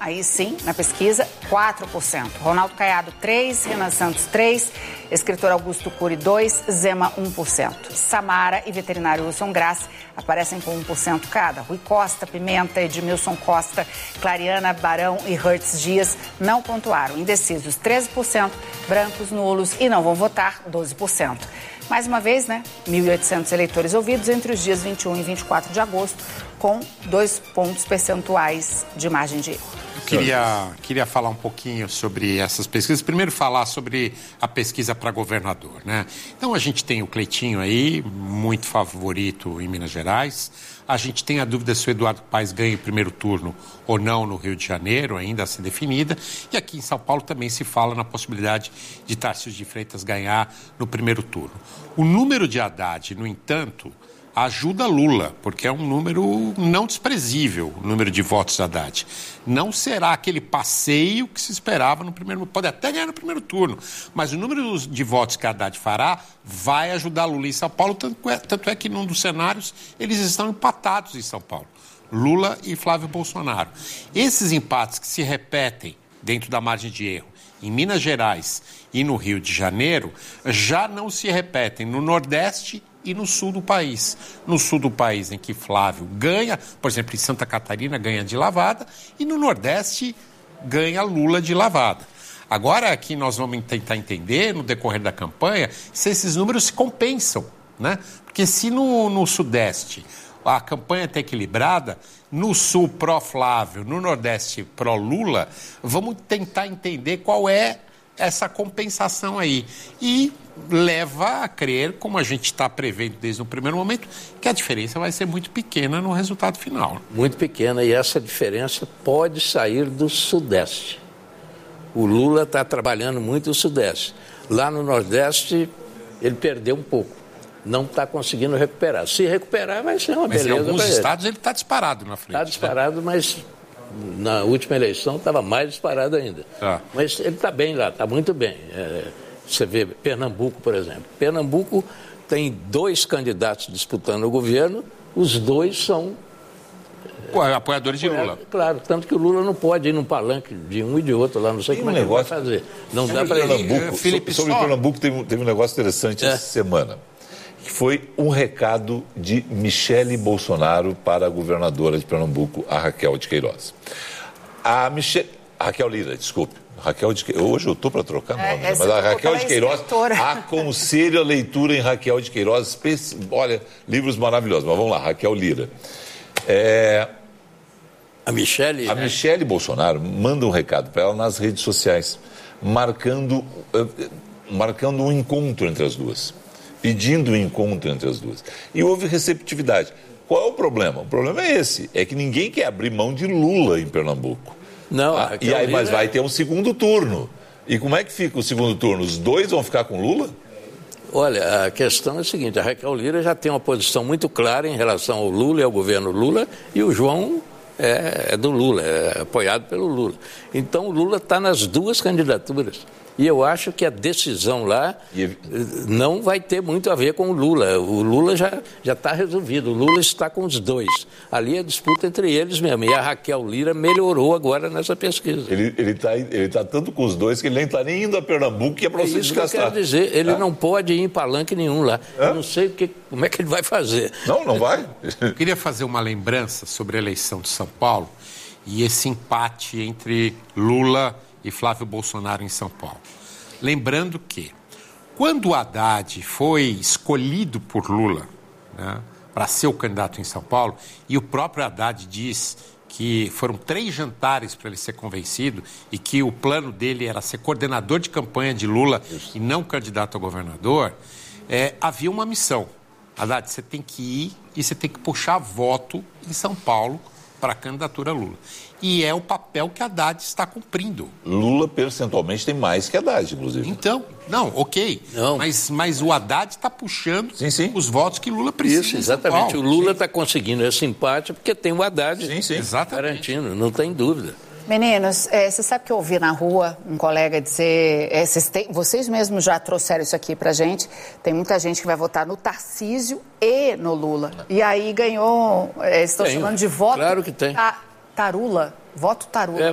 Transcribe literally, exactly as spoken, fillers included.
aí sim, na pesquisa, quatro por cento. Ronaldo Caiado, três por cento. Renan Santos, três por cento. Escritor Augusto Cury, dois por cento. Zema, um por cento. Samara e veterinário Wilson Graça aparecem com um por cento cada. Rui Costa, Pimenta, Edmilson Costa, Clariana Barão e Hertz Dias não pontuaram. Indecisos, treze por cento. Brancos, nulos e não vão votar, doze por cento. Mais uma vez, né, mil e oitocentos eleitores ouvidos entre os dias vinte e um e vinte e quatro de agosto, com dois pontos percentuais de margem de erro. Eu queria, queria falar um pouquinho sobre essas pesquisas. Primeiro, falar sobre a pesquisa para governador, né? Então, a gente tem o Cleitinho aí, muito favorito em Minas Gerais. A gente tem a dúvida se o Eduardo Paes ganha o primeiro turno ou não no Rio de Janeiro, ainda a ser definida. E aqui em São Paulo também se fala na possibilidade de Tarcísio de Freitas ganhar no primeiro turno. O número de Haddad, no entanto, ajuda Lula, porque é um número não desprezível, o número de votos de Haddad. Não será aquele passeio que se esperava no primeiro... Pode até ganhar no primeiro turno, mas o número de votos que Haddad fará vai ajudar Lula em São Paulo, tanto é, tanto é que num dos cenários eles estão empatados em São Paulo. Lula e Flávio Bolsonaro. Esses empates que se repetem dentro da margem de erro em Minas Gerais e no Rio de Janeiro já não se repetem no Nordeste e no sul do país. No sul do país, em que Flávio ganha, por exemplo, em Santa Catarina ganha de lavada, e no Nordeste ganha Lula de lavada. Agora aqui nós vamos tentar entender, no decorrer da campanha, se esses números se compensam, né? Porque se no, no Sudeste a campanha está equilibrada, no Sul pró-Flávio, no Nordeste pró-Lula, vamos tentar entender qual é essa compensação aí. E leva a crer, como a gente está prevendo desde o primeiro momento, que a diferença vai ser muito pequena no resultado final. Muito pequena, e essa diferença pode sair do Sudeste. O Lula está trabalhando muito o Sudeste. Lá no Nordeste, ele perdeu um pouco. Não está conseguindo recuperar. Se recuperar, vai ser uma mas beleza. Mas em alguns ele. estados ele está disparado na frente. Está disparado, né? Mas na última eleição estava mais disparado ainda. Tá. Mas ele está bem lá, está muito bem. É, você vê Pernambuco, por exemplo. Pernambuco tem dois candidatos disputando o governo, os dois são... É, apoiadores de Lula. Claro, tanto que o Lula não pode ir num palanque de um e de outro lá, não sei tem como um é que negócio... vai fazer. Não sobre dá para Pernambuco, Felipe, sobre só... Pernambuco teve, teve um negócio interessante é. essa semana, que foi um recado de Michele Bolsonaro para a governadora de Pernambuco, a Raquel de Queiroz. A Michele... A Raquel Lira, desculpe. Raquel de Queiroz, hoje eu estou para trocar nome, é, né? Mas a Raquel de Queiroz, aconselho a leitura em Raquel de Queiroz, especi... olha, livros maravilhosos, mas vamos lá, Raquel Lira. É... A Michele... A né? Michele Bolsonaro manda um recado para ela nas redes sociais, marcando, marcando um encontro entre as duas, pedindo um encontro entre as duas. E houve receptividade. Qual é o problema? O problema é esse, é que ninguém quer abrir mão de Lula em Pernambuco. Não, ah, e aí, mas vai ter um segundo turno. E como é que fica o segundo turno? Os dois vão ficar com Lula? Olha, a questão é a seguinte, a Raquel Lira já tem uma posição muito clara em relação ao Lula e ao governo Lula, e o João é, é do Lula, é apoiado pelo Lula. Então o Lula está nas duas candidaturas. E eu acho que a decisão lá e... não vai ter muito a ver com o Lula. O Lula já já está resolvido. O Lula está com os dois. Ali a disputa entre eles mesmo. E a Raquel Lira melhorou agora nessa pesquisa. Ele ele está ele tá tanto com os dois que ele nem está nem indo a Pernambuco, que é para você desgastar. É isso que eu quero dizer. Ele ah. não pode ir em palanque nenhum lá. Ah? Eu não sei que, como é que ele vai fazer. Não, não vai. Eu queria fazer uma lembrança sobre a eleição de São Paulo e esse empate entre Lula e Flávio Bolsonaro em São Paulo. Lembrando que, quando o Haddad foi escolhido por Lula, né, para ser o candidato em São Paulo, e o próprio Haddad diz que foram três jantares para ele ser convencido e que o plano dele era ser coordenador de campanha de Lula Isso. e não candidato a governador, é, havia uma missão. Haddad, você tem que ir e você tem que puxar voto em São Paulo para a candidatura Lula. E é o papel que Haddad está cumprindo. Lula, percentualmente, tem mais que Haddad, inclusive. Então, não, ok. Não. Mas, mas o Haddad está puxando sim, sim. os votos que Lula precisa. Isso, exatamente. O Lula está conseguindo esse empate porque tem o Haddad sim, sim. garantindo, não tem dúvida. Meninos, é, você sabe que eu ouvi na rua um colega dizer, é, vocês, têm, vocês mesmos já trouxeram isso aqui pra gente, tem muita gente que vai votar no Tarcísio e no Lula. E aí ganhou, é, estão tem, chamando de voto claro que tem. Ta, tarula, voto tarula. É,